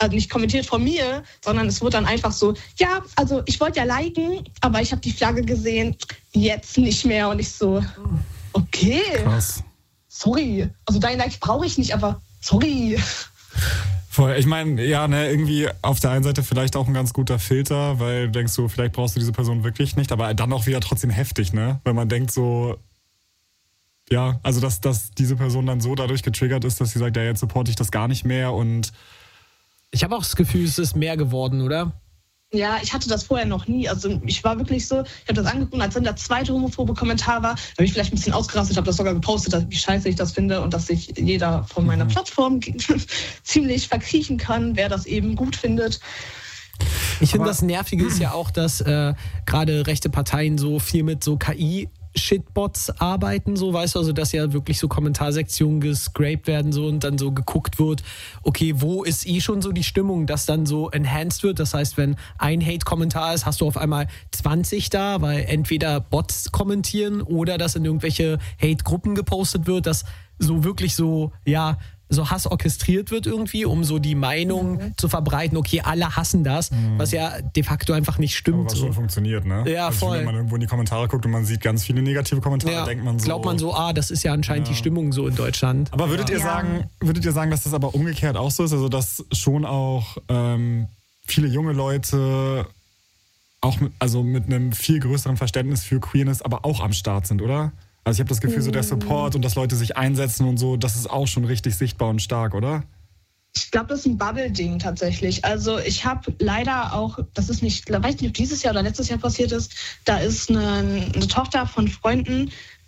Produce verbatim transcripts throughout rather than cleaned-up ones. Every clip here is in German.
also nicht kommentiert von mir, sondern es wurde dann einfach so, ja, also ich wollte ja liken, aber ich habe die Flagge gesehen, jetzt nicht mehr. Und ich so, okay, krass. Sorry, also dein Like brauche ich nicht, aber sorry. Voll. Ich meine, ja, ne, irgendwie auf der einen Seite vielleicht auch ein ganz guter Filter, weil du denkst so, vielleicht brauchst du diese Person wirklich nicht, aber dann auch wieder trotzdem heftig, ne? Weil man denkt so, ja, also dass, dass diese Person dann so dadurch getriggert ist, dass sie sagt, ja, jetzt supporte ich das gar nicht mehr und ich habe auch das Gefühl, es ist mehr geworden, oder? Ja, ich hatte das vorher noch nie. Also ich war wirklich so, ich habe das angeguckt, als dann der zweite homophobe Kommentar war, habe ich vielleicht ein bisschen ausgerastet, habe das sogar gepostet, wie scheiße ich das finde und dass sich jeder von meiner mhm. Plattform ziemlich verkriechen kann, wer das eben gut findet. Ich finde, das Nervige ist ja auch, dass äh, gerade rechte Parteien so viel mit so K I Shitbots arbeiten, so, weißt du, also dass ja wirklich so Kommentarsektionen gescraped werden so und dann so geguckt wird, okay, wo ist eh schon so die Stimmung, dass dann so enhanced wird, das heißt, wenn ein Hate-Kommentar ist, hast du auf einmal zwanzig da, weil entweder Bots kommentieren oder dass in irgendwelche Hate-Gruppen gepostet wird, dass so wirklich so, ja, so Hass orchestriert wird irgendwie, um so die Meinung mhm. zu verbreiten, okay, alle hassen das, mhm. was ja de facto einfach nicht stimmt. Aber was so. schon funktioniert, ne? Ja, also voll. Wenn man irgendwo in die Kommentare guckt und man sieht ganz viele negative Kommentare, ja, denkt man so... Glaubt man so, ah, das ist ja anscheinend ja. die Stimmung so in Deutschland. Aber würdet ja. ihr sagen, würdet ihr sagen, dass das aber umgekehrt auch so ist? Also, dass schon auch ähm, viele junge Leute auch mit, also mit einem viel größeren Verständnis für Queerness aber auch am Start sind, oder? Also ich habe das Gefühl, so der Support und dass Leute sich einsetzen und so, das ist auch schon richtig sichtbar und stark, oder? Ich glaube, das ist ein Bubble-Ding tatsächlich. Also ich habe leider auch, das ist nicht, ich weiß nicht, ob dieses Jahr oder letztes Jahr passiert ist, da ist eine, eine Tochter von Freunden,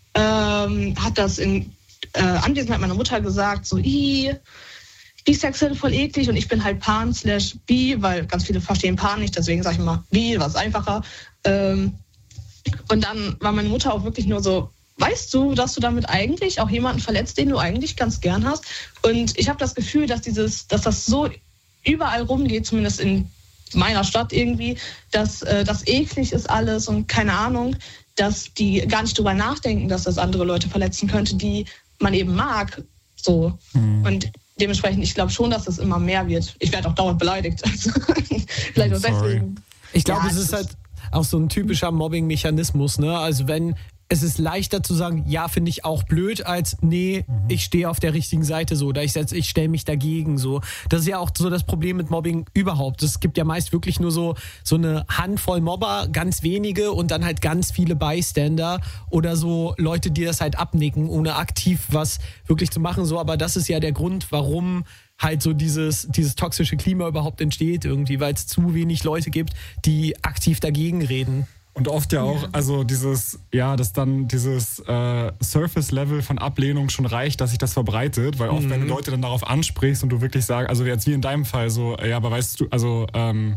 ähm, hat das in äh, Anwesenheit meiner Mutter gesagt, so, ih, bisexuell voll eklig und ich bin halt pan slash bi, weil ganz viele verstehen pan nicht, deswegen sage ich immer bi, was einfacher. Ähm, und dann war meine Mutter auch wirklich nur so, weißt du, dass du damit eigentlich auch jemanden verletzt, den du eigentlich ganz gern hast? Und ich habe das Gefühl, dass dieses, dass das so überall rumgeht, zumindest in meiner Stadt irgendwie, dass äh, das eklig ist alles und keine Ahnung, dass die gar nicht drüber nachdenken, dass das andere Leute verletzen könnte, die man eben mag. So. Mhm. Und dementsprechend, ich glaube schon, dass es immer mehr wird. Ich werde auch dauernd beleidigt. Also, vielleicht auch deswegen. Ich glaube, ja, es ist halt auch so ein typischer Mobbing-Mechanismus, ne? Also wenn es ist leichter zu sagen, ja, finde ich auch blöd, als nee, mhm. ich stehe auf der richtigen Seite so, oder ich setz, ich stelle mich dagegen so. Das ist ja auch so das Problem mit Mobbing überhaupt. Es gibt ja meist wirklich nur so, so eine Handvoll Mobber, ganz wenige und dann halt ganz viele Bystander oder so Leute, die das halt abnicken, ohne aktiv was wirklich zu machen. So, aber das ist ja der Grund, warum halt so dieses, dieses toxische Klima überhaupt entsteht irgendwie, weil es zu wenig Leute gibt, die aktiv dagegen reden. Und oft ja auch, also dieses, ja, dass dann dieses äh, Surface-Level von Ablehnung schon reicht, dass sich das verbreitet, weil oft, mhm. wenn du Leute dann darauf ansprichst und du wirklich sagst, also jetzt wie in deinem Fall so, ja, aber weißt du, also, ähm,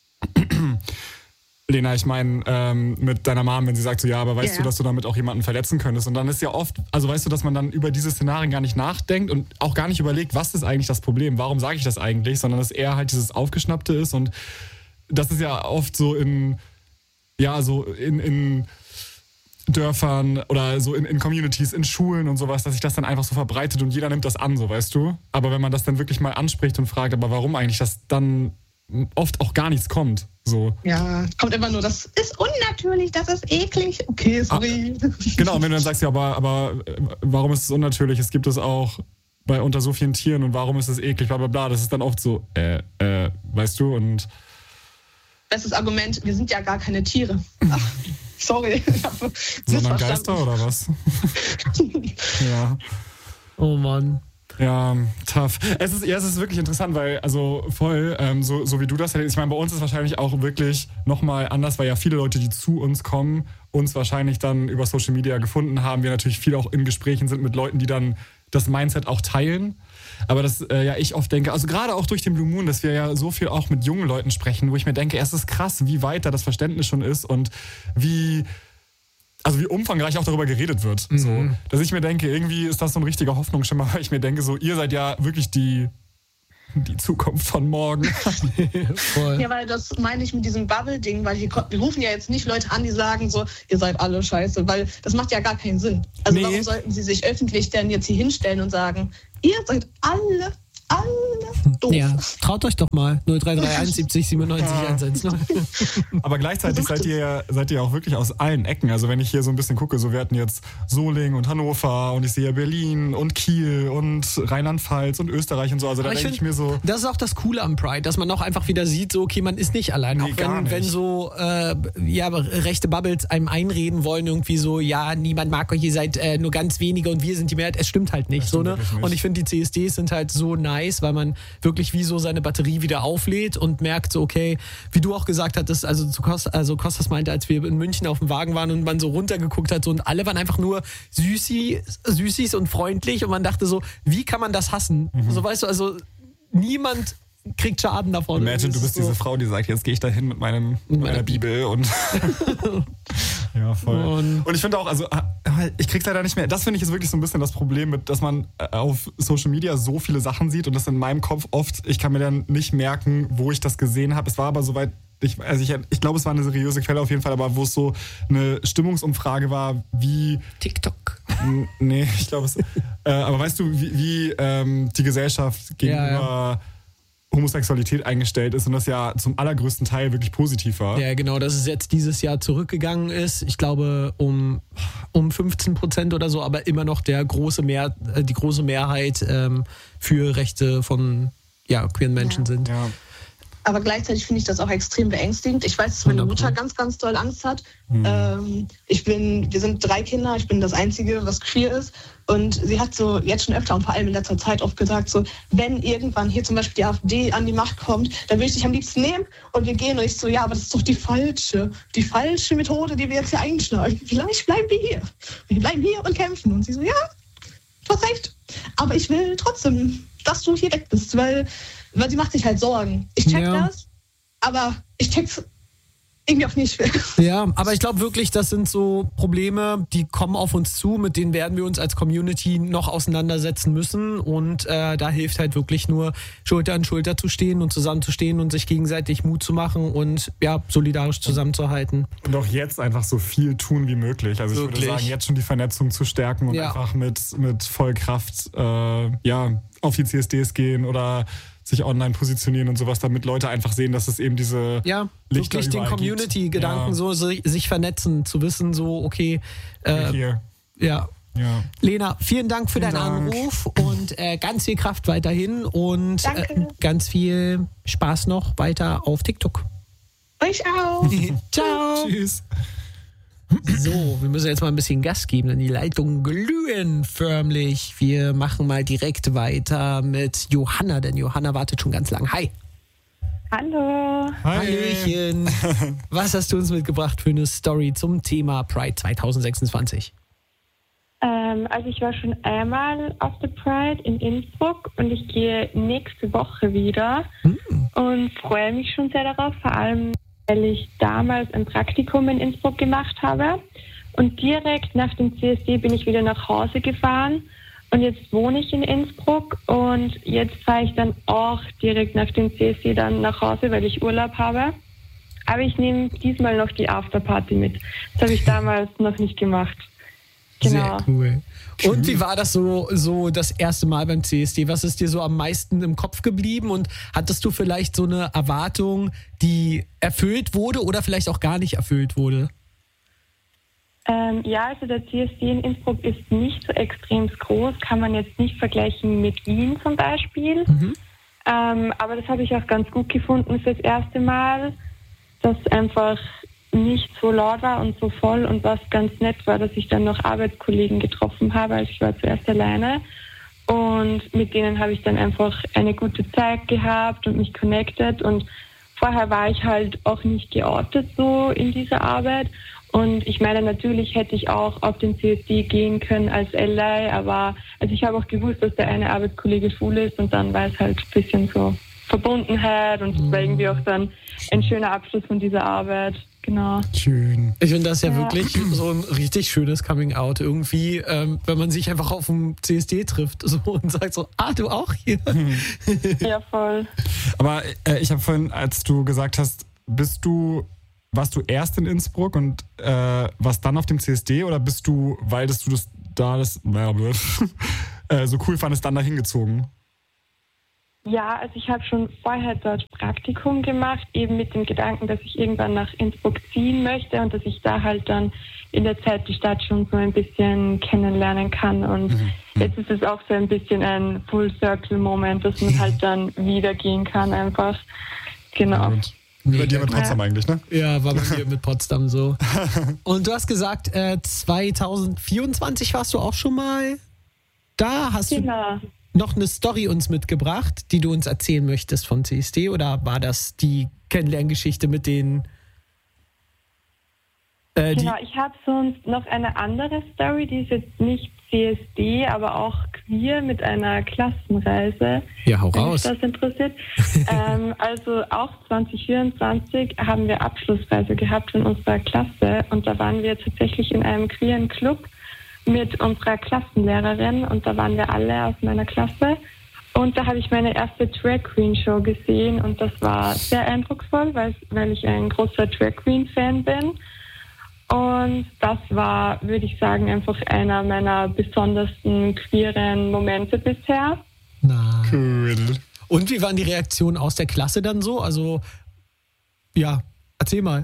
Lena, ich meine, ähm, mit deiner Mom, wenn sie sagt so, ja, aber weißt ja. du, dass du damit auch jemanden verletzen könntest? Und dann ist ja oft, also weißt du, dass man dann über diese Szenarien gar nicht nachdenkt und auch gar nicht überlegt, was ist eigentlich das Problem, warum sage ich das eigentlich, sondern dass eher halt dieses Aufgeschnappte ist und das ist ja oft so in ja, so in, in Dörfern oder so in, in Communities, in Schulen und sowas, dass sich das dann einfach so verbreitet und jeder nimmt das an, so weißt du. Aber wenn man das dann wirklich mal anspricht und fragt, aber warum eigentlich, dass dann oft auch gar nichts kommt. So. Ja, kommt immer nur, das ist unnatürlich, das ist eklig. Okay, sorry. Ah, genau, und wenn du dann sagst, ja, aber, aber warum ist es unnatürlich? Es gibt es auch bei unter so vielen Tieren und warum ist es eklig, bla bla bla. Das ist dann oft so, äh, äh, weißt du, und bestes Argument, wir sind ja gar keine Tiere. Ach, sorry. Sondern Geister oder was? Ja. Oh Mann. Ja, tough. Es ist, ja, es ist wirklich interessant, weil, also voll, ähm, so, so wie du das hättest, ich meine, bei uns ist wahrscheinlich auch wirklich nochmal anders, weil ja viele Leute, die zu uns kommen, uns wahrscheinlich dann über Social Media gefunden haben, wir natürlich viel auch in Gesprächen sind mit Leuten, die dann das Mindset auch teilen. Aber dass äh, ja ich oft denke, also gerade auch durch den Blue Moon, dass wir ja so viel auch mit jungen Leuten sprechen, wo ich mir denke, es ist krass, wie weit da das Verständnis schon ist und wie, also wie umfangreich auch darüber geredet wird. Mhm. So, dass ich mir denke, irgendwie ist das so ein richtiger Hoffnungsschimmer, weil ich mir denke, so ihr seid ja wirklich die, die Zukunft von morgen. Voll. Ja, weil das meine ich mit diesem Bubble-Ding, weil hier, wir rufen ja jetzt nicht Leute an, die sagen so, ihr seid alle scheiße, weil das macht ja gar keinen Sinn. Also nee. Warum sollten sie sich öffentlich denn jetzt hier hinstellen und sagen, ihr seid alle alles doof. Ja, traut euch doch mal. null drei drei eins siebzig siebenundneunzig hundertzehn. Aber gleichzeitig seid ihr, seid ihr auch wirklich aus allen Ecken. Also wenn ich hier so ein bisschen gucke, so wir hatten jetzt Solingen und Hannover und ich sehe Berlin und Kiel und Rheinland-Pfalz und Österreich und so. Also da denke ich mir so... Das ist auch das Coole am Pride, dass man auch einfach wieder sieht, so okay, man ist nicht allein. Nee, auch gar wenn, nicht. wenn so äh, ja, rechte Bubbles einem einreden wollen, irgendwie so, ja, niemand mag euch, ihr seid äh, nur ganz wenige und wir sind die Mehrheit. Es stimmt halt nicht. Das So, stimmt ne? wirklich nicht. Und ich finde, die C S Ds sind halt so nice, weil man wirklich wie so seine Batterie wieder auflädt und merkt so, okay, wie du auch gesagt hattest, also zu Costa, also Kostas meinte, als wir in München auf dem Wagen waren und man so runtergeguckt hat so, und alle waren einfach nur Süßi, Süßis und freundlich und man dachte so, wie kann man das hassen? Mhm. So, weißt du, also niemand kriegt Schaden davon. Imagine, du bist so. diese Frau, die sagt, jetzt gehe ich dahin mit meinem mit meiner Bibel und ja, voll. Und, und ich finde auch, also ich krieg's leider nicht mehr. Das finde ich ist wirklich so ein bisschen das Problem mit, dass man auf Social Media so viele Sachen sieht und das in meinem Kopf oft, ich kann mir dann nicht merken, wo ich das gesehen habe. Es war aber soweit, ich, also ich, ich glaube, es war eine seriöse Quelle auf jeden Fall, aber wo es so eine Stimmungsumfrage war, wie TikTok. N- Nee, ich glaube es. äh, aber weißt du, wie, wie ähm, die Gesellschaft gegenüber Ja, ja. Homosexualität eingestellt ist und das ja zum allergrößten Teil wirklich positiv war. Ja, genau, dass es jetzt dieses Jahr zurückgegangen ist. Ich glaube um, um fünfzehn Prozent oder so, aber immer noch der große Mehr, äh, die große Mehrheit ähm, für Rechte von ja, queeren Menschen Ja. sind. Ja. Aber gleichzeitig finde ich das auch extrem beängstigend. Ich weiß, dass meine hundert Prozent. Mutter ganz, ganz doll Angst hat. Mhm. Ähm, ich bin, wir sind drei Kinder, ich bin das Einzige, was queer ist. Und sie hat so jetzt schon öfter und vor allem in letzter Zeit oft gesagt, so, wenn irgendwann hier zum Beispiel die AfD an die Macht kommt, dann würde ich dich am liebsten nehmen und wir gehen. Und ich so, ja, aber das ist doch die falsche, die falsche Methode, die wir jetzt hier einschlagen. Vielleicht bleiben wir hier. Wir bleiben hier und kämpfen. Und sie so, ja, du hast recht. Aber ich will trotzdem, dass du hier weg bist, weil, weil sie macht sich halt Sorgen. Ich check Ja. das, aber ich check's irgendwie auch nicht. Ja, aber ich glaube wirklich, das sind so Probleme, die kommen auf uns zu, mit denen werden wir uns als Community noch auseinandersetzen müssen und äh, da hilft halt wirklich nur, Schulter an Schulter zu stehen und zusammenzustehen und sich gegenseitig Mut zu machen und ja, solidarisch zusammenzuhalten. Und auch jetzt einfach so viel tun wie möglich. Also ich Wirklich. würde sagen, jetzt schon die Vernetzung zu stärken und Ja. einfach mit, mit Vollkraft äh, ja, auf die C S Ds gehen oder sich online positionieren und sowas, damit Leute einfach sehen, dass es eben diese Ja, Lichter wirklich den überall Community-Gedanken, gibt. so si- sich vernetzen, zu wissen, so okay, Ja, äh, hier. ja. Ja. Lena, vielen Dank für Vielen deinen Dank. Anruf und äh, ganz viel Kraft weiterhin und äh, Danke. ganz viel Spaß noch weiter auf TikTok. Euch auch. Ciao! Tschüss. So, wir müssen jetzt mal ein bisschen Gas geben, denn die Leitungen glühen förmlich. Wir machen mal direkt weiter mit Johanna, denn Johanna wartet schon ganz lang. Hi. Hallo. Hallöchen. Was hast du uns mitgebracht für eine Story zum Thema Pride zwanzig sechsundzwanzig? Ähm, also ich war schon einmal auf der Pride in Innsbruck und ich gehe nächste Woche wieder Hm. und freue mich schon sehr darauf, vor allem weil ich damals ein Praktikum in Innsbruck gemacht habe und direkt nach dem C S D bin ich wieder nach Hause gefahren und jetzt wohne ich in Innsbruck und jetzt fahre ich dann auch direkt nach dem C S D dann nach Hause, weil ich Urlaub habe. Aber ich nehme diesmal noch die Afterparty mit. Das habe ich damals noch nicht gemacht. Genau. Sehr cool. Und wie war das so, so das erste Mal beim C S D? Was ist dir so am meisten im Kopf geblieben? Und hattest du vielleicht so eine Erwartung, die erfüllt wurde oder vielleicht auch gar nicht erfüllt wurde? Ähm, ja, also der C S D in Innsbruck ist nicht so extrem groß, kann man jetzt nicht vergleichen mit Wien zum Beispiel. Mhm. Ähm, aber das habe ich auch ganz gut gefunden fürs erste Mal, dass einfach nicht so laut war und so voll und was ganz nett war, dass ich dann noch Arbeitskollegen getroffen habe, also ich war zuerst alleine und mit denen habe ich dann einfach eine gute Zeit gehabt und mich connected und vorher war ich halt auch nicht geoutet so in dieser Arbeit und ich meine, natürlich hätte ich auch auf den C S D gehen können als Ally, aber also ich habe auch gewusst, dass der eine Arbeitskollege schwul ist und dann war es halt ein bisschen so Verbundenheit und das war irgendwie auch dann ein schöner Abschluss von dieser Arbeit. Genau. Schön. Ich finde das ja, Ja. wirklich so ein richtig schönes Coming-out. Irgendwie, ähm, wenn man sich einfach auf dem C S D trifft so, und sagt so, ah, du auch hier. Ja, voll. Aber äh, ich habe vorhin, als du gesagt hast, bist du, warst du erst in Innsbruck und äh, warst dann auf dem C S D oder bist du, weil das du das da das äh, so cool fandest, dann dahin gezogen? Ja, also ich habe schon vorher dort Praktikum gemacht, eben mit dem Gedanken, dass ich irgendwann nach Innsbruck ziehen möchte und dass ich da halt dann in der Zeit die Stadt schon so ein bisschen kennenlernen kann. Und mhm. jetzt ist es auch so ein bisschen ein Full-Circle-Moment, dass man halt dann wieder gehen kann einfach. Genau. Und bei dir mit Potsdam ja. eigentlich, ne? Ja, war bei mir mit Potsdam so. Und du hast gesagt, äh, zwanzig vierundzwanzig warst du auch schon mal da? Hast genau. du noch eine Story uns mitgebracht, die du uns erzählen möchtest von C S D, oder war das die Kennenlerngeschichte mit den äh, Genau, ich habe sonst noch eine andere Story, die ist jetzt nicht C S D, aber auch queer mit einer Klassenreise. Ja, hau raus. Wenn dich das interessiert. ähm, also auch zwanzig vierundzwanzig haben wir Abschlussreise gehabt in unserer Klasse und da waren wir tatsächlich in einem queeren Club mit unserer Klassenlehrerin und da waren wir alle aus meiner Klasse und da habe ich meine erste Drag Queen Show gesehen und das war sehr eindrucksvoll, weil, weil ich ein großer Drag Queen Fan bin und das war, würde ich sagen, einfach einer meiner besondersten queeren Momente bisher. Na. Cool. Und wie waren die Reaktionen aus der Klasse dann so? Also, ja, erzähl mal.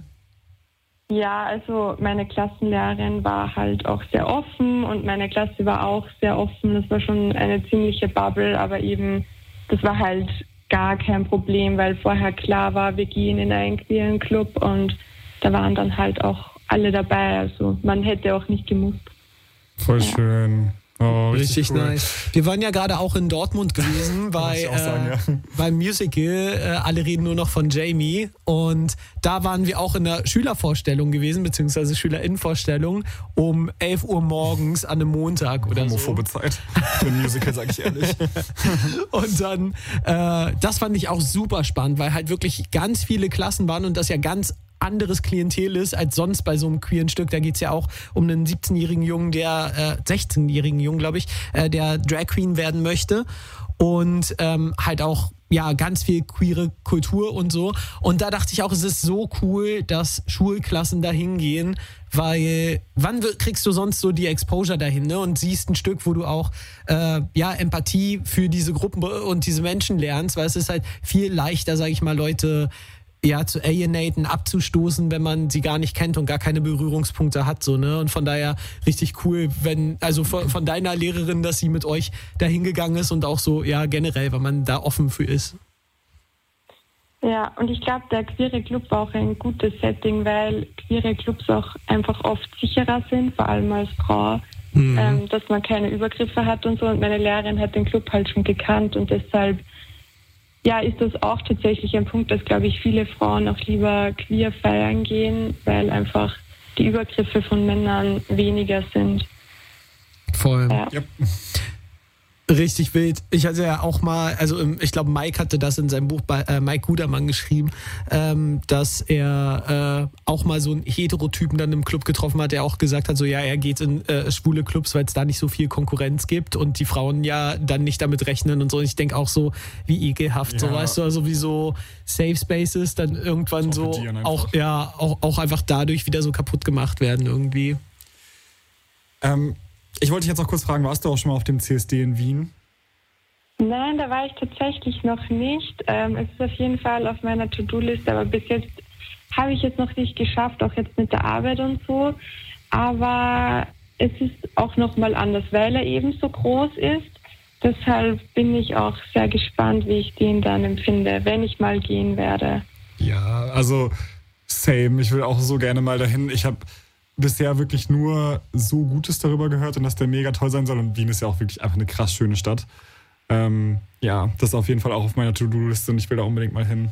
Ja, also meine Klassenlehrerin war halt auch sehr offen und meine Klasse war auch sehr offen. Das war schon eine ziemliche Bubble, aber eben, das war halt gar kein Problem, weil vorher klar war, wir gehen in einen queeren Club und da waren dann halt auch alle dabei. Also man hätte auch nicht gemusst. Voll ja. schön. Oh, richtig richtig cool. Nice. Wir waren ja gerade auch in Dortmund gewesen bei, ich auch sagen, äh, ja. beim Musical äh, Alle reden nur noch von Jamie und da waren wir auch in der Schülervorstellung gewesen, beziehungsweise Schülerinnenvorstellung um elf Uhr morgens an einem Montag oder Homophobe so. Zeit für ein Musical, sag ich ehrlich. Und dann, äh, das fand ich auch super spannend, weil halt wirklich ganz viele Klassen waren und das ja ganz anderes Klientel ist als sonst bei so einem queeren Stück. Da geht es ja auch um einen siebzehnjährigen Jungen, der, äh, sechzehnjährigen Jungen, glaube ich, äh, der Drag Queen werden möchte. Und ähm, halt auch, ja, ganz viel queere Kultur und so. Und da dachte ich auch, es ist so cool, dass Schulklassen da hingehen, weil wann kriegst du sonst so die Exposure dahin, ne? Und siehst ein Stück, wo du auch äh, ja, Empathie für diese Gruppen und diese Menschen lernst, weil es ist halt viel leichter, sage ich mal, Leute ja, zu alienaten, abzustoßen, wenn man sie gar nicht kennt und gar keine Berührungspunkte hat, so, ne? Und von daher richtig cool, wenn, also von, von deiner Lehrerin, dass sie mit euch da hingegangen ist und auch so, ja, generell, weil man da offen für ist. Ja, und ich glaube, der queere Club war auch ein gutes Setting, weil queere Clubs auch einfach oft sicherer sind, vor allem als Frau, mhm. ähm, dass man keine Übergriffe hat und so. Und meine Lehrerin hat den Club halt schon gekannt und deshalb ja, ist das auch tatsächlich ein Punkt, dass, glaube ich, viele Frauen auch lieber queer feiern gehen, weil einfach die Übergriffe von Männern weniger sind. Voll. Ja. Yep. Richtig wild. Ich hatte ja auch mal, also ich glaube, Mike hatte das in seinem Buch bei äh, Mike Gudermann geschrieben, ähm, dass er äh, auch mal so einen Heterotypen dann im Club getroffen hat, der auch gesagt hat, so ja, er geht in äh, schwule Clubs, weil es da nicht so viel Konkurrenz gibt und die Frauen ja dann nicht damit rechnen und so. Und ich denke auch so, wie ekelhaft, ja. so weißt du, also wie so Safe Spaces dann irgendwann so auch, ja, auch, auch einfach dadurch wieder so kaputt gemacht werden irgendwie. Ähm, Ich wollte dich jetzt noch kurz fragen, warst du auch schon mal auf dem C S D in Wien? Nein, da war ich tatsächlich noch nicht. Ähm, es ist auf jeden Fall auf meiner To-Do-Liste, aber bis jetzt habe ich es noch nicht geschafft, auch jetzt mit der Arbeit und so. Aber es ist auch nochmal anders, weil er eben so groß ist. Deshalb bin ich auch sehr gespannt, wie ich den dann empfinde, wenn ich mal gehen werde. Ja, also same. Ich will auch so gerne mal dahin. Ich habe bisher wirklich nur so Gutes darüber gehört und dass der mega toll sein soll. Und Wien ist ja auch wirklich einfach eine krass schöne Stadt. Ähm, ja, das ist auf jeden Fall auch auf meiner To-Do-Liste und ich will da unbedingt mal hin.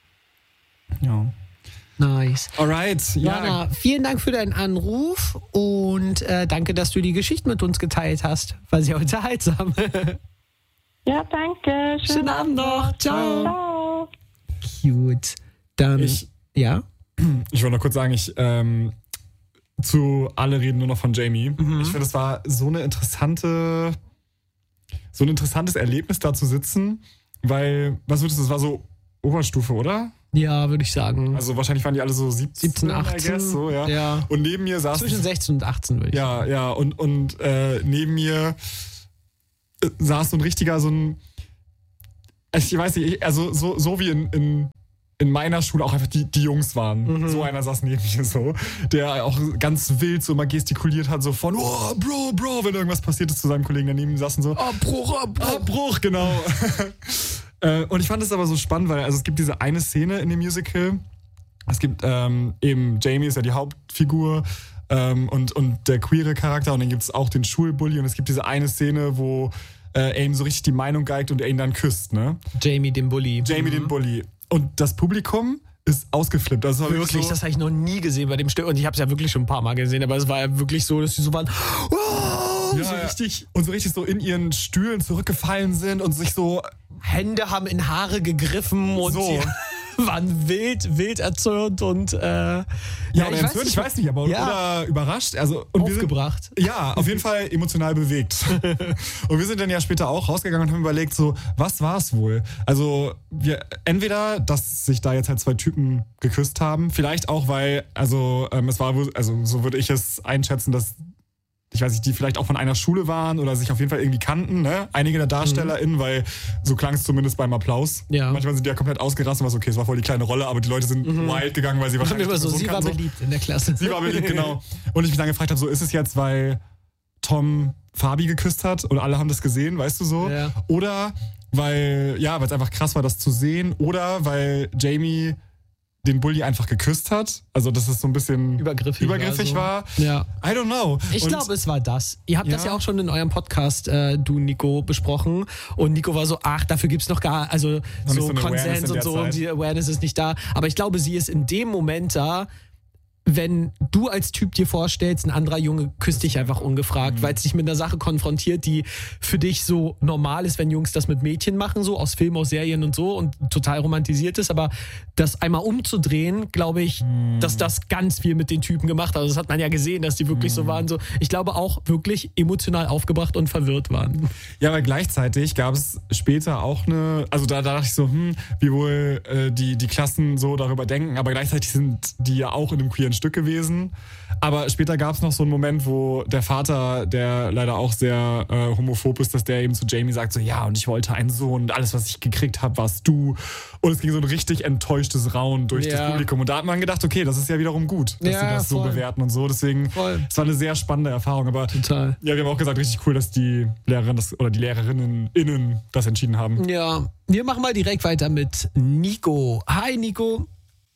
Ja. Nice. Alright. Ja. Jana, vielen Dank für deinen Anruf und äh, danke, dass du die Geschichte mit uns geteilt hast. War sehr unterhaltsam. Ja, danke. Schönen, Schönen Abend noch. Ciao. Ciao. Cute. Dann, ich, ja? Ich wollte noch kurz sagen, ich ähm, zu Alle reden nur noch von Jamie. Mhm. Ich finde, es war so eine interessante, so ein interessantes Erlebnis, da zu sitzen, weil, was würdest du, das war so Oberstufe, oder? Ja, würde ich sagen. Also wahrscheinlich waren die alle so siebzehn, siebzehn, achtzehn. I guess, so, ja. ja. Und neben mir saß... Zwischen sechzehn und achtzehn, würde ich ja, sagen. Ja, ja. Und, und äh, neben mir äh, saß so ein richtiger, so ein... ich weiß nicht, also so, so wie in, in, in meiner Schule auch einfach die, die Jungs waren. Mhm. So einer saß neben mir so, der auch ganz wild so mal gestikuliert hat, so von, oh, Bro, Bro, wenn irgendwas passiert ist zu seinem Kollegen daneben ihm saßen so, Abbruch, Abbruch. Abbruch, genau. Und ich fand es aber so spannend, weil also es gibt diese eine Szene in dem Musical, es gibt ähm, eben, Jamie ist ja die Hauptfigur, ähm, und, und der queere Charakter und dann gibt es auch den Schulbully und es gibt diese eine Szene, wo äh, er ihm so richtig die Meinung geigt und er ihn dann küsst, ne? Jamie den Bully. Jamie mhm. den Bully. Und das Publikum ist ausgeflippt. Also wirklich, wirklich so, das habe ich noch nie gesehen bei dem Stück und ich habe es ja wirklich schon ein paar Mal gesehen, aber es war ja wirklich so, dass sie so waren, oh, ja, so richtig und so richtig so in ihren Stühlen zurückgefallen sind und sich so Hände haben in Haare gegriffen und so. waren wild, wild erzürnt und äh, ja, ja ich, weiß nicht, ich weiß nicht, aber ja. oder überrascht, also und aufgebracht. Wir sind, ja, auf jeden Fall emotional bewegt. Und wir sind dann ja später auch rausgegangen und haben überlegt, so, was war es wohl? Also wir entweder, dass sich da jetzt halt zwei Typen geküsst haben, vielleicht auch, weil, also ähm, es war, also so würde ich es einschätzen, dass ich weiß nicht, die vielleicht auch von einer Schule waren oder sich auf jeden Fall irgendwie kannten, ne? Einige der DarstellerInnen, mhm. weil so klang es zumindest beim Applaus. Ja. Manchmal sind die ja komplett ausgerastet und war so, okay, es war voll die kleine Rolle, aber die Leute sind mhm. wild gegangen, weil sie wahrscheinlich immer so, sie war beliebt in der Klasse. Sie war beliebt, genau. Und ich mich dann gefragt habe, so ist es jetzt, weil Tom Fabi geküsst hat und alle haben das gesehen, weißt du so? Ja. Oder weil, ja, weil es einfach krass war, das zu sehen. Oder weil Jamie den Bully einfach geküsst hat. Also, dass es so ein bisschen übergriffig, übergriffig war. So. war. Ja. I don't know. Ich glaube, es war das. Ihr habt ja. das ja auch schon in eurem Podcast, äh, du, Nico, besprochen. Und Nico war so, ach, dafür gibt's noch gar, also noch so, so Konsens und so, Zeit. Und die Awareness ist nicht da. Aber ich glaube, sie ist in dem Moment da, wenn du als Typ dir vorstellst, ein anderer Junge küsst dich einfach ungefragt, mhm. weil es dich mit einer Sache konfrontiert, die für dich so normal ist, wenn Jungs das mit Mädchen machen, so aus Filmen, aus Serien und so und total romantisiert ist, aber das einmal umzudrehen, glaube ich, mhm. dass das ganz viel mit den Typen gemacht hat. Also das hat man ja gesehen, dass die wirklich mhm. so waren, so, ich glaube auch wirklich emotional aufgebracht und verwirrt waren. Ja, aber gleichzeitig gab es später auch eine, also da, da dachte ich so, hm, wie wohl äh, die, die Klassen so darüber denken, aber gleichzeitig sind die ja auch in einem queeren Stück gewesen. Aber später gab es noch so einen Moment, wo der Vater, der leider auch sehr äh, homophob ist, dass der eben zu Jamie sagt, so ja, und ich wollte einen Sohn und alles, was ich gekriegt habe, warst du. Und es ging so ein richtig enttäuschtes Raunen durch ja. das Publikum. Und da hat man gedacht, okay, das ist ja wiederum gut, dass ja, sie das voll. so bewerten und so. Deswegen, voll. es war eine sehr spannende Erfahrung. Aber total. Ja, wir haben auch gesagt, richtig cool, dass die Lehrerin das, oder die Lehrerinnen innen das entschieden haben. Ja, wir machen mal direkt weiter mit Nico. Hi, Nico.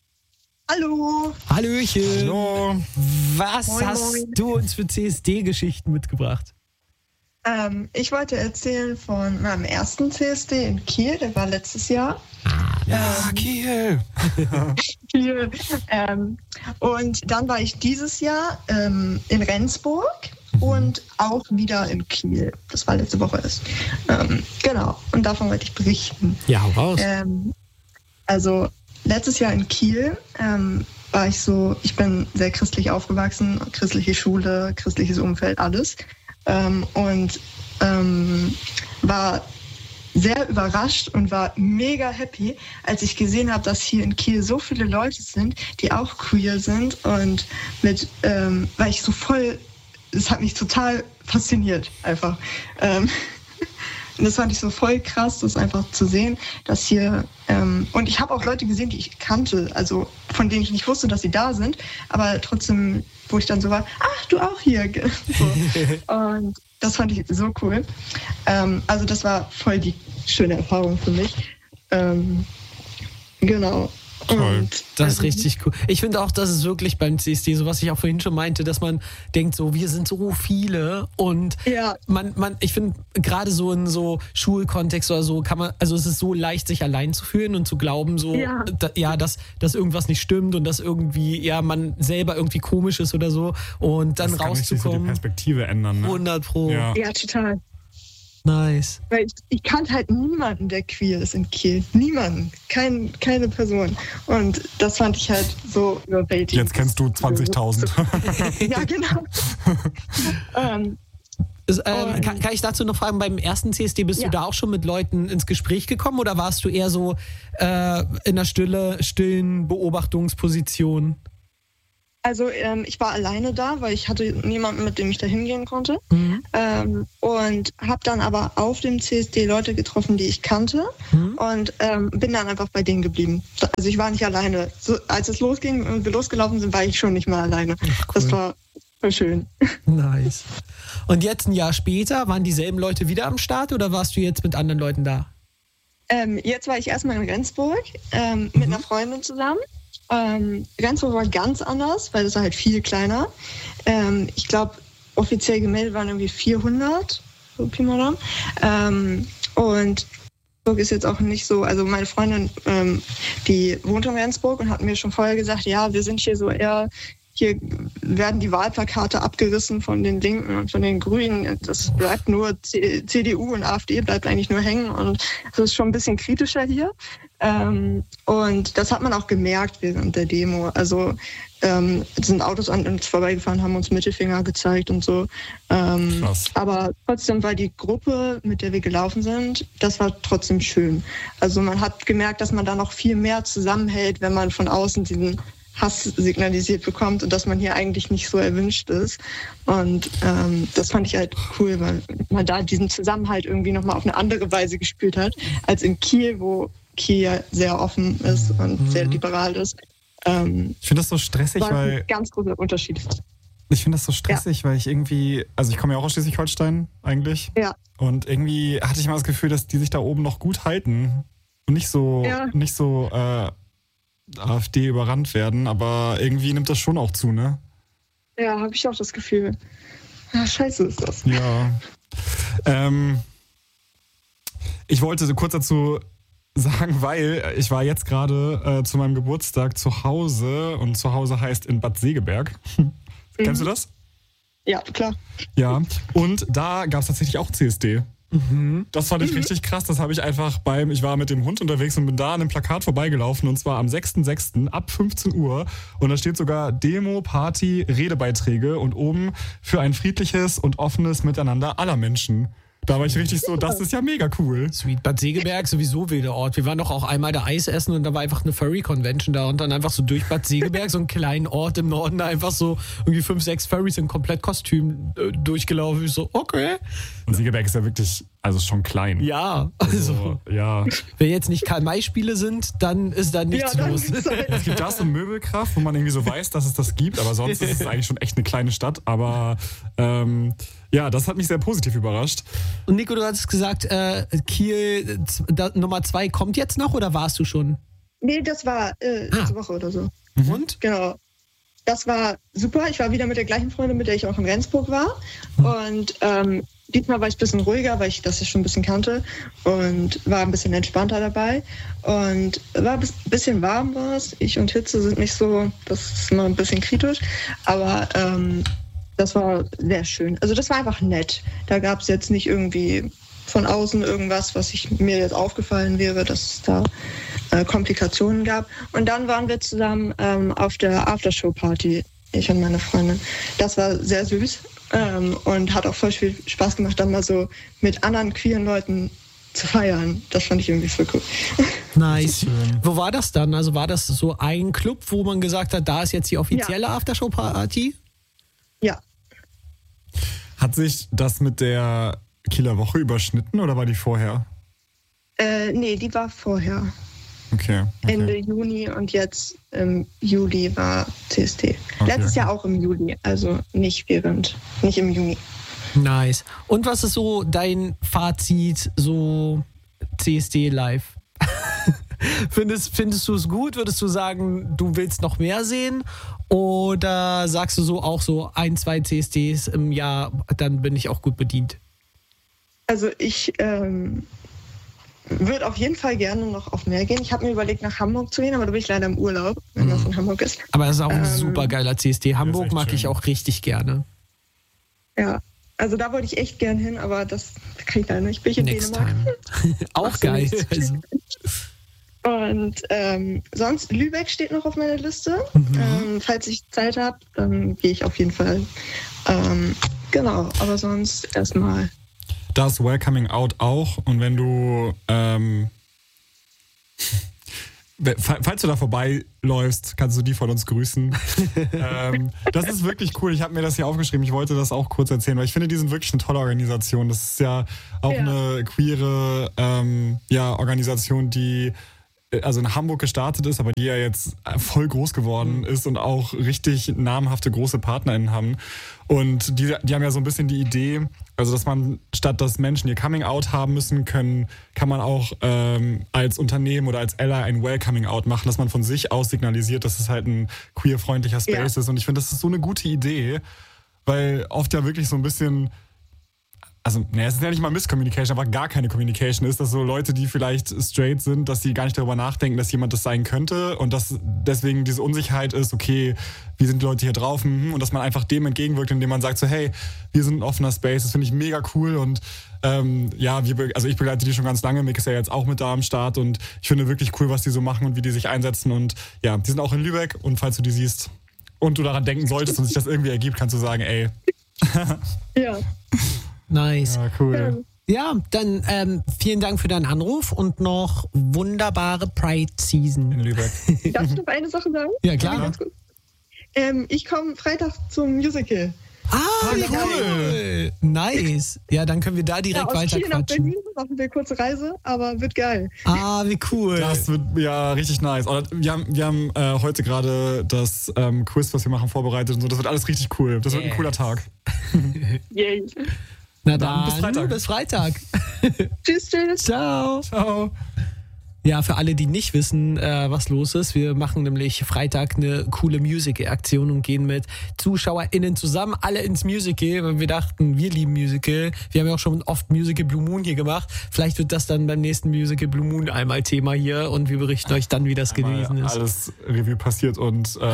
Hallo. Hallöchen. Hallo. Was moin, hast moin. du uns für C S D-Geschichten mitgebracht? Ähm, ich wollte erzählen von meinem ersten C S D in Kiel, der war letztes Jahr. Ah, ja, ähm, Kiel. Kiel. Ähm, und dann war ich dieses Jahr ähm, in Rendsburg mhm. und auch wieder in Kiel. Das war letzte Woche erst. Ähm, genau, und davon wollte ich berichten. Ja, hau raus. Ähm, also letztes Jahr in Kiel ähm, war ich so, ich bin sehr christlich aufgewachsen, christliche Schule, christliches Umfeld, alles. Ähm, und ähm, war sehr überrascht und war mega happy, als ich gesehen habe, dass hier in Kiel so viele Leute sind, die auch queer sind und mit, ähm, weil ich so voll, es hat mich total fasziniert einfach. Ähm, Und das fand ich so voll krass, das einfach zu sehen, dass hier, ähm, und ich habe auch Leute gesehen, die ich kannte, also von denen ich nicht wusste, dass sie da sind, aber trotzdem, wo ich dann so war, ach, du auch hier. So. Und das fand ich so cool. Ähm, also das war voll die schöne Erfahrung für mich. Ähm, genau. Und, das ist richtig cool. Ich finde auch, das ist wirklich beim C S D, so was ich auch vorhin schon meinte, dass man denkt so, wir sind so viele und ja. man, man, ich finde gerade so in so Schulkontext oder so kann man, also es ist so leicht, sich allein zu fühlen und zu glauben so, ja, da, ja dass, dass irgendwas nicht stimmt und dass irgendwie, ja, man selber irgendwie komisch ist oder so und dann das rauszukommen. Kann so die Perspektive ändern, ne? hundert Pro. Ja, ja total. Nice. Weil ich, ich kannte halt niemanden, der queer ist in Kiel. Niemanden. Kein, keine Person. Und das fand ich halt so überwältigend. Jetzt kennst du zwanzigtausend. Ja, genau. ähm, das, ähm, kann, kann ich dazu noch fragen, beim ersten C S D bist ja. du da auch schon mit Leuten ins Gespräch gekommen oder warst du eher so äh, in einer stille, stillen Beobachtungsposition? Also ähm, ich war alleine da, weil ich hatte niemanden, mit dem ich da hingehen konnte. Mhm. Ähm, und habe dann aber auf dem C S D Leute getroffen, die ich kannte. Mhm. Und ähm, bin dann einfach bei denen geblieben. Also ich war nicht alleine. So, als es losging und wir losgelaufen sind, war ich schon nicht mal alleine. Ach, cool. Das war voll schön. Nice. Und jetzt ein Jahr später, waren dieselben Leute wieder am Start oder warst du jetzt mit anderen Leuten da? Ähm, jetzt war ich erstmal in Rendsburg ähm, mhm. mit einer Freundin zusammen. Ähm, Rendsburg war ganz anders, weil das war halt viel kleiner. Ähm, ich glaube, offiziell gemeldet waren irgendwie vierhundert, so Pi mal Daumen. Ähm, und Rendsburg ist jetzt auch nicht so, also meine Freundin, ähm, die wohnt in Rendsburg und hat mir schon vorher gesagt, ja, wir sind hier so eher, hier werden die Wahlplakate abgerissen von den Linken und von den Grünen. Das bleibt nur C D U und AfD bleibt eigentlich nur hängen und das ist schon ein bisschen kritischer hier. Ähm, und das hat man auch gemerkt während der Demo. Also ähm, sind Autos an uns vorbeigefahren, haben uns Mittelfinger gezeigt und so. Ähm, aber trotzdem war die Gruppe, mit der wir gelaufen sind, das war trotzdem schön. Also man hat gemerkt, dass man da noch viel mehr zusammenhält, wenn man von außen diesen Hass signalisiert bekommt und dass man hier eigentlich nicht so erwünscht ist. Und ähm, das fand ich halt cool, weil man da diesen Zusammenhalt irgendwie nochmal auf eine andere Weise gespürt hat, als in Kiel, wo Kiel ja sehr offen ist und mhm. sehr liberal ist. Ähm, ich finde das so stressig, war weil... ein ganz großer Unterschied. Ich finde das so stressig, ja. weil ich irgendwie... Also ich komme ja auch aus Schleswig-Holstein eigentlich. Ja. Und irgendwie hatte ich mal das Gefühl, dass die sich da oben noch gut halten. Und nicht so... Ja. Nicht so äh, AfD überrannt werden, aber irgendwie nimmt das schon auch zu, ne? Ja, habe ich auch das Gefühl. Ja, scheiße ist das. Ja. ähm, ich wollte so kurz dazu sagen, weil ich war jetzt gerade äh, zu meinem Geburtstag zu Hause und zu Hause heißt in Bad Segeberg. Mhm. Kennst du das? Ja, klar. Ja, und da gab es tatsächlich auch C S D. Mhm. Das fand ich mhm. richtig krass. Das habe ich einfach beim, ich war mit dem Hund unterwegs und bin da an einem Plakat vorbeigelaufen und zwar am sechsten sechsten ab fünfzehn Uhr und da steht sogar Demo, Party, Redebeiträge und oben für ein friedliches und offenes Miteinander aller Menschen. Da war ich richtig so, das ist ja mega cool. Sweet. Bad Segeberg sowieso wilder Ort. Wir waren doch auch einmal da Eis essen und da war einfach eine Furry-Convention da und dann einfach so durch Bad Segeberg, so einen kleinen Ort im Norden, da einfach so irgendwie fünf, sechs Furries in Komplettkostüm äh, durchgelaufen. Ich so, okay. Und Segeberg ist ja wirklich, also schon klein. Ja, also, also ja. Wenn jetzt nicht Karl-May-Spiele sind, dann ist da nichts ja, los. Es gibt da so eine Möbelkraft, wo man irgendwie so weiß, dass es das gibt, aber sonst ist es eigentlich schon echt eine kleine Stadt. Aber ähm, ja, das hat mich sehr positiv überrascht. Und Nico, du hast gesagt, äh, Kiel da, Nummer zwei kommt jetzt noch oder warst du schon? Nee, das war äh, letzte ah. Woche oder so. Mhm. Und? Genau. Das war super. Ich war wieder mit der gleichen Freundin, mit der ich auch in Rendsburg war. Mhm. Und ähm, diesmal war ich ein bisschen ruhiger, weil ich das ja schon ein bisschen kannte und war ein bisschen entspannter dabei. Und war ein bisschen warm war es. Ich und Hitze sind nicht so, das ist immer ein bisschen kritisch. Aber ähm, das war sehr schön. Also das war einfach nett. Da gab es jetzt nicht irgendwie von außen irgendwas, was ich, mir jetzt aufgefallen wäre, dass es da äh, Komplikationen gab. Und dann waren wir zusammen ähm, auf der Aftershow-Party, ich und meine Freundin. Das war sehr süß ähm, und hat auch voll viel Spaß gemacht, dann mal so mit anderen queeren Leuten zu feiern. Das fand ich irgendwie voll cool. Nice. Wo war das dann? Also war das so ein Club, wo man gesagt hat, da ist jetzt die offizielle ja. Aftershow-Party? Ja. Hat sich das mit der Kieler Woche überschnitten oder war die vorher? Äh, nee, die war vorher. Okay, okay. Ende Juni und jetzt im Juli war C S D. Okay, Letztes okay. Jahr auch im Juli, also nicht während, nicht im Juni. Nice. Und was ist so dein Fazit, so C S D live? Findest, findest du es gut? Würdest du sagen, du willst noch mehr sehen? Oder sagst du so auch so ein, zwei C S Ds im Jahr, dann bin ich auch gut bedient? Also ich ähm, würde auf jeden Fall gerne noch auf mehr gehen. Ich habe mir überlegt, nach Hamburg zu gehen, aber da bin ich leider im Urlaub, wenn mhm. das in Hamburg ist. Aber das ist auch ein ähm, super geiler C S D. Hamburg mag schön. ich auch richtig gerne. Ja, also da wollte ich echt gern hin, aber das kann ich leider nicht. Bin ich in Next Dänemark. time. Auch Ach, geil. Also. Und ähm, sonst, Lübeck steht noch auf meiner Liste. Mhm. Ähm, falls ich Zeit habe, dann gehe ich auf jeden Fall. Ähm, genau, aber sonst erstmal. Da ist Welcoming Out auch. Und wenn du ähm, falls du da vorbeiläufst, kannst du die von uns grüßen. ähm, das ist wirklich cool. Ich habe mir das hier aufgeschrieben. Ich wollte das auch kurz erzählen, weil ich finde, die sind wirklich eine tolle Organisation. Das ist ja auch ja. eine queere ähm, ja, Organisation, die also in Hamburg gestartet ist, aber die ja jetzt voll groß geworden ist und auch richtig namhafte große PartnerInnen haben. Und die, die haben ja so ein bisschen die Idee, also dass man statt dass Menschen ihr Coming-out haben müssen können, kann man auch ähm, als Unternehmen oder als Ally ein Welcoming-out machen, dass man von sich aus signalisiert, dass es halt ein queer-freundlicher Space ja. ist. Und ich finde, das ist so eine gute Idee, weil oft ja wirklich so ein bisschen also, ne, es ist ja nicht mal Misscommunication, aber gar keine Communication ist, dass so Leute, die vielleicht straight sind, dass die gar nicht darüber nachdenken, dass jemand das sein könnte und dass deswegen diese Unsicherheit ist, okay, wie sind die Leute hier drauf und dass man einfach dem entgegenwirkt, indem man sagt so, hey, wir sind ein offener Space, das finde ich mega cool und ähm, ja, wir, also ich begleite die schon ganz lange, Mick ist ja jetzt auch mit da am Start und ich finde wirklich cool, was die so machen und wie die sich einsetzen und ja, die sind auch in Lübeck und falls du die siehst und du daran denken solltest und sich das irgendwie ergibt, kannst du sagen, ey. Ja. Nice. Ja, cool. Ja, dann ähm, vielen Dank für deinen Anruf und noch wunderbare Pride-Season. In Lübeck. Darf ich noch eine Sache sagen? Ja, klar. Ganz kurz. Ähm, ich komme Freitag zum Musical. Ah, Ah, wie cool. cool. Nice. Ja, dann können wir da direkt ja, aus weiter Kiel nach quatschen. Berlin, das ist eine kurze Reise, aber wird geil. Ah, wie cool. Das wird ja richtig nice. Und wir haben, wir haben äh, heute gerade das ähm, Quiz, was wir machen, vorbereitet und so. Das wird alles richtig cool. Das yes. wird ein cooler Tag. Yay. Na dann, dann bis Freitag. Bis Freitag. Tschüss, tschüss. Ciao. Ciao. Ja, für alle, die nicht wissen, äh, was los ist, wir machen nämlich Freitag eine coole Musical-Aktion und gehen mit ZuschauerInnen zusammen alle ins Musical, weil wir dachten, wir lieben Musical. Wir haben ja auch schon oft Musical Blue Moon hier gemacht. Vielleicht wird das dann beim nächsten Musical Blue Moon einmal Thema hier und wir berichten euch dann, wie das einmal gewesen ist. Alles Revue passiert und äh,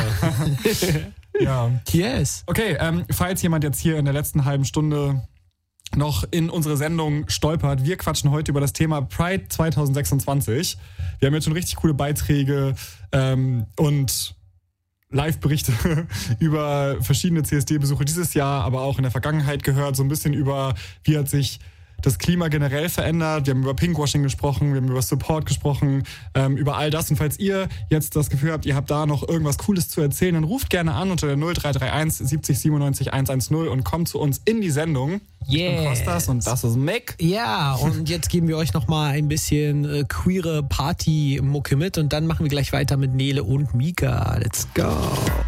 ja. Yes. Okay, ähm, falls jemand jetzt hier in der letzten halben Stunde noch in unsere Sendung stolpert. Wir quatschen heute über das Thema Pride zwanzig sechsundzwanzig. Wir haben jetzt schon richtig coole Beiträge ähm, und Live-Berichte über verschiedene C S D-Besuche dieses Jahr, aber auch in der Vergangenheit gehört. So ein bisschen über, wie hat sich das Klima generell verändert. Wir haben über Pinkwashing gesprochen, wir haben über Support gesprochen, ähm, über all das. Und falls ihr jetzt das Gefühl habt, ihr habt da noch irgendwas Cooles zu erzählen, dann ruft gerne an unter der null drei drei eins siebzig siebenundneunzig hundertzehn und kommt zu uns in die Sendung. Yes. Ich bin Kostas und das ist Mick. Ja, und jetzt geben wir euch nochmal ein bisschen äh, queere Party-Mucke mit und dann machen wir gleich weiter mit Nele und Mika. Let's go.